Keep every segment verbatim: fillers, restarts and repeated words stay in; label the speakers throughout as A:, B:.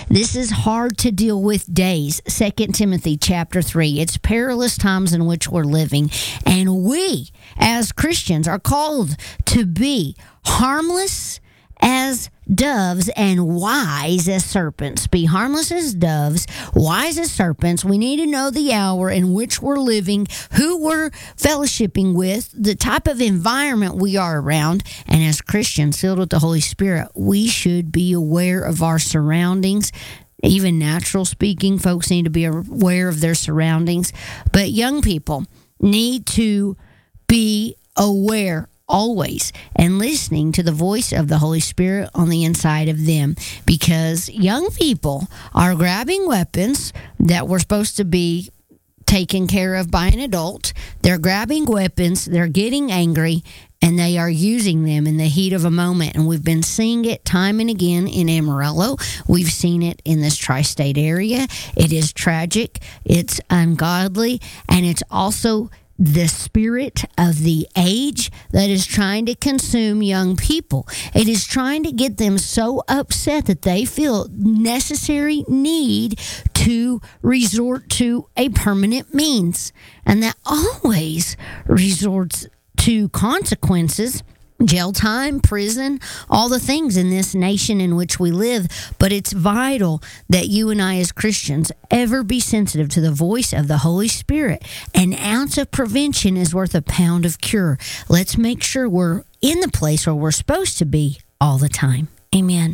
A: This is hard to deal with days. Second Timothy chapter three. It's perilous times in which we're living. And we, as Christians, are called to be harmless as doves and wise as serpents. Be harmless as doves, wise as serpents. We need to know the hour in which we're living, who we're fellowshipping with, the type of environment we are around. And as Christians filled with the Holy Spirit, we should be aware of our surroundings. Even natural speaking, folks need to be aware of their surroundings. But young people need to be aware always and listening to the voice of the Holy Spirit on the inside of them, because young people are grabbing weapons that were supposed to be taken care of by an adult. They're grabbing weapons, they're getting angry, and they are using them in the heat of a moment. And we've been seeing it time and again in Amarillo. We've seen it in this tri-state area. It is tragic, it's ungodly, and it's also the spirit of the age that is trying to consume young people. It is trying to get them so upset that they feel necessary need to resort to a permanent means. And that always resorts to consequences. Jail time, prison, all the things in this nation in which we live. But it's vital that you and I as Christians ever be sensitive to the voice of the Holy Spirit. An ounce of prevention is worth a pound of cure. Let's make sure we're in the place where we're supposed to be all the time. Amen.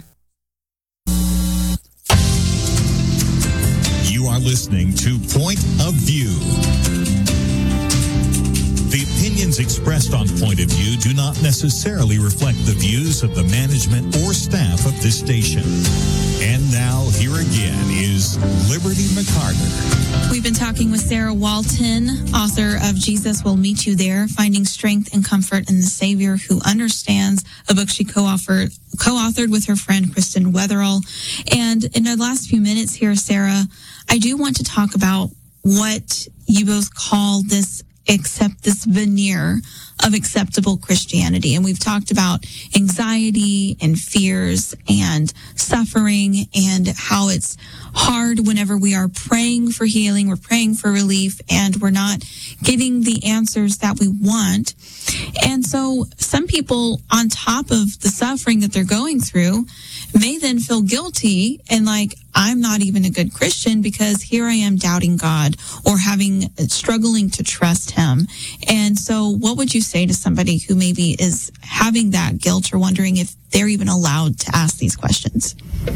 B: You are listening to Point of View. The opinions expressed on Point of View do not necessarily reflect the views of the management or staff of this station. And now, here again is Liberty McCarter.
C: We've been talking with Sarah Walton, author of Jesus Will Meet You There, Finding Strength and Comfort in the Savior Who Understands, a book she co-authored, co-authored with her friend Kristen Wetherall. And in the last few minutes here, Sarah, I do want to talk about what you both call this accept this veneer of acceptable Christianity. And we've talked about anxiety and fears and suffering and how it's hard whenever we are praying for healing, we're praying for relief, and we're not getting the answers that we want. And so some people, on top of the suffering that they're going through, may then feel guilty and like, I'm not even a good Christian because here I am doubting God or having, struggling to trust him. And so what would you say to somebody who maybe is having that guilt or wondering if they're even allowed to ask these questions?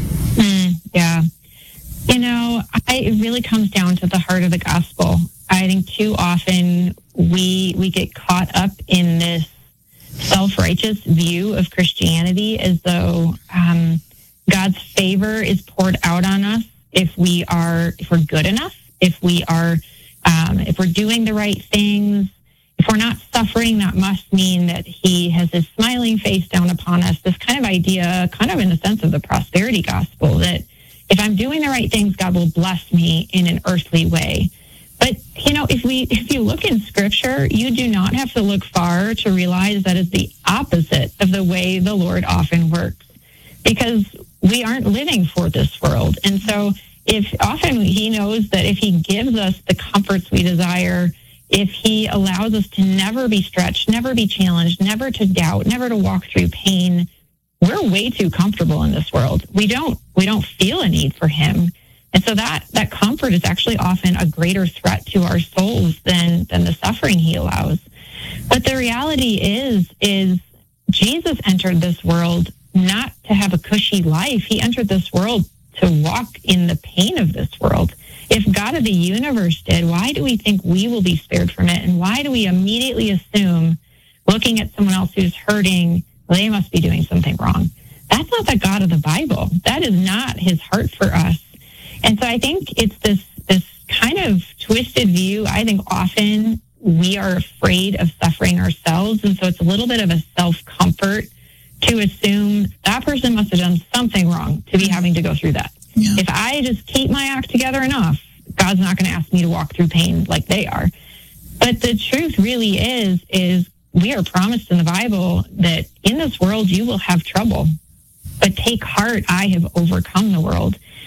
D: Mm, yeah. You know, I, it really comes down to the heart of the gospel. I think too often we we get caught up in this self-righteous view of Christianity as though um, God's favor is poured out on us if we are if we're good enough, if we are um, if we're doing the right things. If we're not suffering, that must mean that he has his smiling face down upon us. This kind of idea, kind of in the sense of the prosperity gospel, that if I'm doing the right things, God will bless me in an earthly way. But, you know, if we if you look in Scripture, you do not have to look far to realize that is the opposite of the way the Lord often works, because we aren't living for this world. And so if often he knows that if he gives us the comforts we desire, if he allows us to never be stretched, never be challenged, never to doubt, never to walk through pain, we're way too comfortable in this world. We don't we don't feel a need for him. And so that that comfort is actually often a greater threat to our souls than than the suffering he allows. But the reality is is Jesus entered this world not to have a cushy life. He entered this world to walk in the pain of this world. If God of the universe did, why do we think we will be spared from it? And why do we immediately assume, looking at someone else who's hurting, well, they must be doing something wrong? That's not the God of the Bible. That is not his heart for us. And so I think it's this this kind of twisted view. I think often we are afraid of suffering ourselves. And so it's a little bit of a self-comfort to assume that person must have done something wrong to be having to go through that. Yeah. If I just keep my act together enough, God's not going to ask me to walk through pain like they are. But the truth really is, is we are promised in the Bible that in this world you will have trouble. But take heart, I have overcome the world. And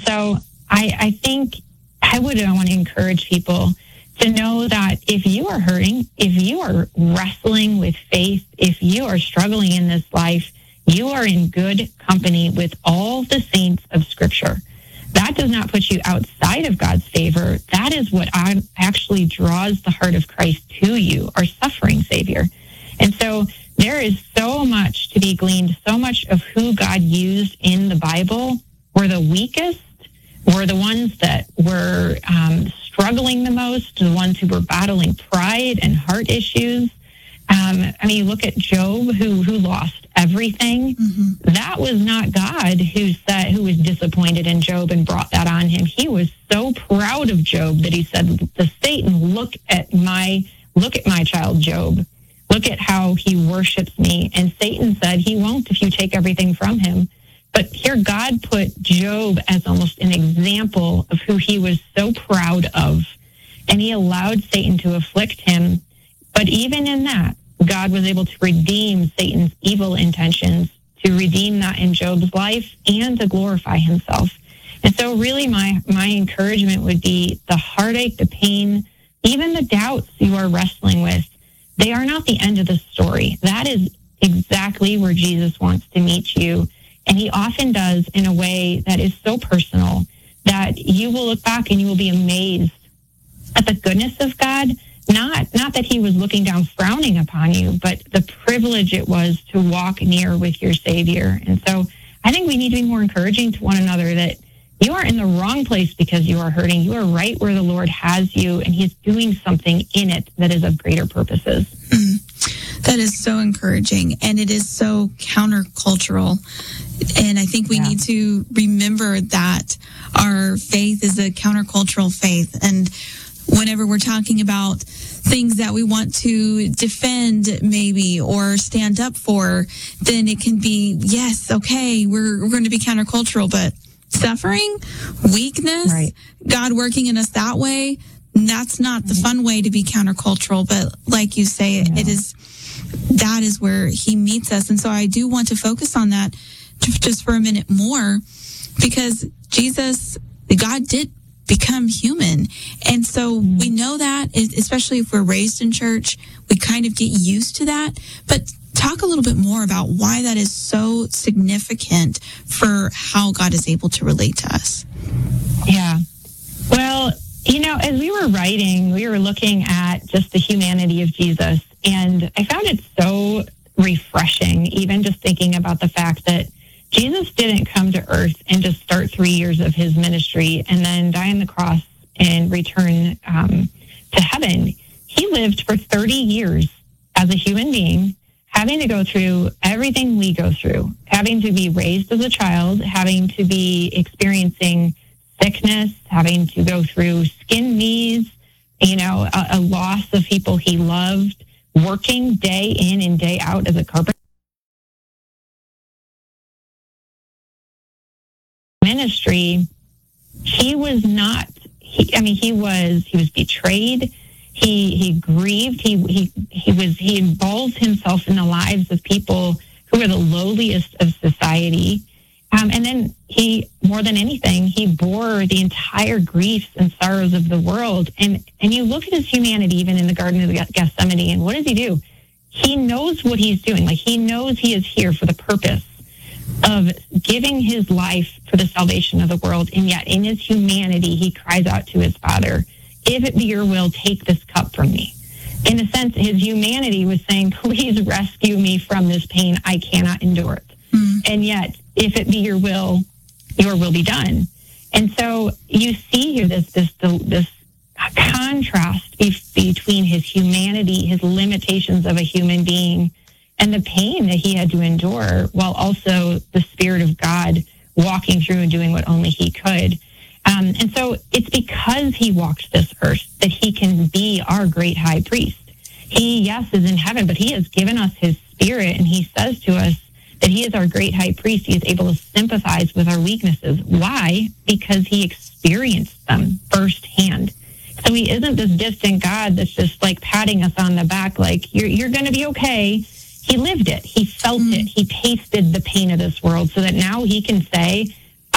D: so I, I think I would want to encourage people to know that if you are hurting, if you are wrestling with faith, if you are struggling in this life, you are in good company with all the saints of Scripture. That does not put you outside of God's favor. That is what actually draws the heart of Christ to you, our suffering Savior. And so there is so much to be gleaned, so much of who God used in the Bible were the weakest, were the ones that were um, struggling the most, the ones who were battling pride and heart issues. Um, I mean, you look at Job, who who lost everything. Mm-hmm. That was not God who said, who was disappointed in Job and brought that on him. He was so proud of Job that he said, "The Satan, look at my look at my child Job. Look at how he worships me." And Satan said, "He won't if you take everything from him." But here God put Job as almost an example of who he was so proud of. And he allowed Satan to afflict him. But even in that, God was able to redeem Satan's evil intentions, to redeem that in Job's life, and to glorify himself. And so really my, my encouragement would be the heartache, the pain, even the doubts you are wrestling with, they are not the end of the story. That is exactly where Jesus wants to meet you. And he often does in a way that is so personal that you will look back and you will be amazed at the goodness of God. Not, not that he was looking down frowning upon you, but the privilege it was to walk near with your Savior. And so I think we need to be more encouraging to one another that you are in the wrong place because you are hurting. You are right where the Lord has you, and he's doing something in it that is of greater purposes.
C: Mm. That is so encouraging, and it is so countercultural. And I think we yeah. need to remember that our faith is a countercultural faith. And whenever we're talking about things that we want to defend maybe or stand up for, then it can be, yes, okay, we're, we're going to be countercultural, but suffering, weakness, right. God working in us that way, that's not the fun way to be countercultural. But like you say, yeah. it is, that is where he meets us. And so I do want to focus on that just for a minute more, because Jesus, God did become human. And so we know that, especially if we're raised in church, we kind of get used to that. But talk a little bit more about why that is so significant for how God is able to relate to us.
D: Yeah. Well, you know, as we were writing, we were looking at just the humanity of Jesus. And I found it so refreshing, even just thinking about the fact that Jesus didn't come to earth and just start three years of his ministry and then die on the cross and return um, to heaven. He lived for thirty years as a human being, having to go through everything we go through, having to be raised as a child, having to be experiencing sickness, having to go through skin knees, you know, a, a loss of people he loved, working day in and day out as a carpenter. Ministry, he was not, he, I mean, he was, he was betrayed. He, he grieved. He, he, he was, he involved himself in the lives of people who were the lowliest of society. Um, and then he, more than anything, he bore the entire griefs and sorrows of the world. And, and you look at his humanity, even in the Garden of Gethsemane, and what does he do? He knows what he's doing. Like, he knows he is here for the purpose of giving his life for the salvation of the world. And yet in his humanity, he cries out to his Father, "If it be your will, take this cup from me." In a sense, his humanity was saying, "Please rescue me from this pain. I cannot endure it." Mm. And yet, if it be your will, your will be done. And so you see here this, this, this contrast between his humanity, his limitations of a human being, and the pain that he had to endure, while also the Spirit of God walking through and doing what only he could. Um, and so it's because he walked this earth that he can be our great high priest. He, yes, is in heaven, but he has given us his Spirit, and he says to us that he is our great high priest. He is able to sympathize with our weaknesses. Why? Because he experienced them firsthand. So he isn't this distant God that's just like patting us on the back like, you're, you're going to be okay. He lived it. He felt mm. it. He tasted the pain of this world so that now he can say,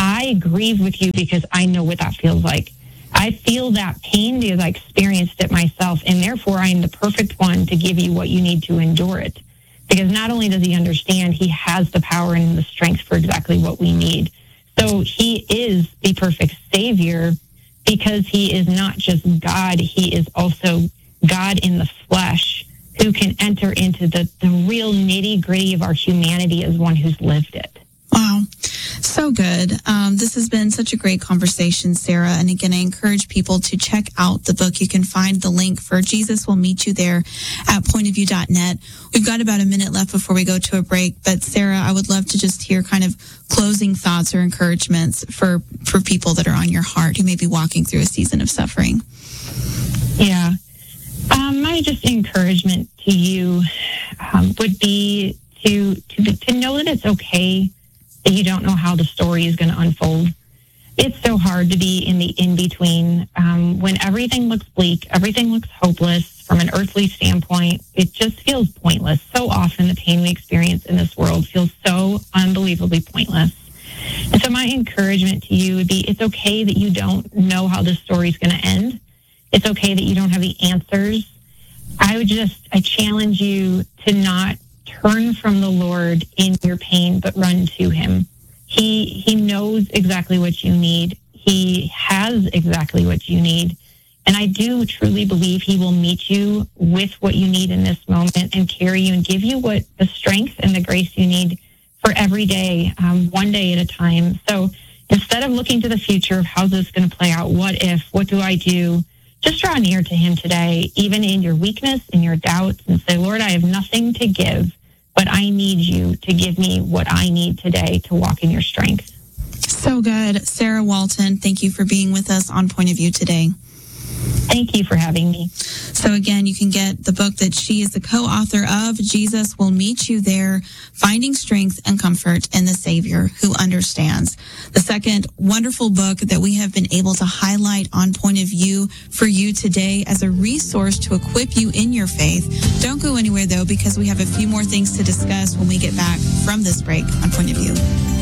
D: I grieve with you because I know what that feels like. I feel that pain because I experienced it myself, and therefore I am the perfect one to give you what you need to endure it. Because not only does he understand, he has the power and the strength for exactly what we need. So he is the perfect Savior because he is not just God, he is also God in the flesh who can enter into the, the real nitty-gritty of our humanity as one who's lived it.
C: Wow. So good. Um, this has been such a great conversation, Sarah. And again, I encourage people to check out the book. You can find the link for Jesus Will Meet You there at point of view dot net. We've got about a minute left before we go to a break. But Sarah, I would love to just hear kind of closing thoughts or encouragements for, for people that are on your heart who may be walking through a season of suffering.
D: Yeah. Um, my just encouragement to you um, would be to, to to know that it's okay that you don't know how the story is going to unfold. It's so hard to be in the in-between um, when everything looks bleak, everything looks hopeless from an earthly standpoint. It just feels pointless. So often the pain we experience in this world feels so unbelievably pointless. And so my encouragement to you would be, it's okay that you don't know how this story is going to end. It's okay that you don't have the answers. I would just, I challenge you to not turn from the Lord in your pain, but run to him. He he knows exactly what you need. He has exactly what you need. And I do truly believe he will meet you with what you need in this moment and carry you and give you what the strength and the grace you need for every day, um, one day at a time. So instead of looking to the future of how's this going to play out, what if, what do I do? Just draw near to him today, even in your weakness, in your doubts, and say, Lord, I have nothing to give, but I need you to give me what I need today to walk in your strength.
C: So good. Sarah Walton, thank you for being with us on Point of View today.
D: Thank you for having me.
C: So again, you can get the book that she is the co-author of, Jesus Will Meet You There, Finding Strength and Comfort in the Savior Who Understands. The second wonderful book that we have been able to highlight on Point of View for you today as a resource to equip you in your faith. Don't go anywhere though, because we have a few more things to discuss when we get back from this break on Point of View.